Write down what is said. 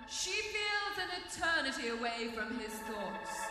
she feels an eternity away from his thoughts.